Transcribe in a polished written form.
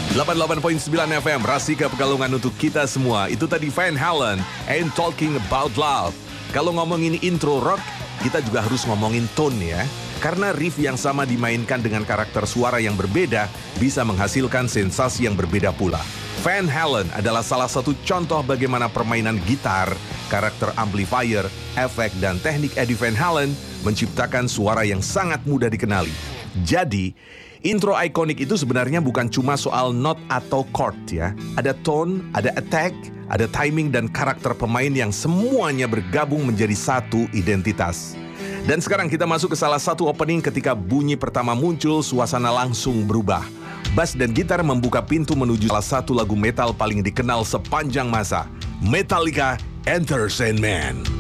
88.9 FM, Rasika Pekalongan untuk kita semua. Itu tadi Van Halen, and Talking About Love. Kalau ngomongin intro rock, kita juga harus ngomongin tone ya. Karena riff yang sama dimainkan dengan karakter suara yang berbeda, bisa menghasilkan sensasi yang berbeda pula. Van Halen adalah salah satu contoh bagaimana permainan gitar, karakter amplifier, efek, dan teknik Eddie Van Halen menciptakan suara yang sangat mudah dikenali. Jadi, intro ikonik itu sebenarnya bukan cuma soal not atau chord ya. Ada tone, ada attack, ada timing dan karakter pemain yang semuanya bergabung menjadi satu identitas. Dan sekarang kita masuk ke salah satu opening ketika bunyi pertama muncul, suasana langsung berubah. Bass dan gitar membuka pintu menuju salah satu lagu metal paling dikenal sepanjang masa, Metallica, Enter Sandman.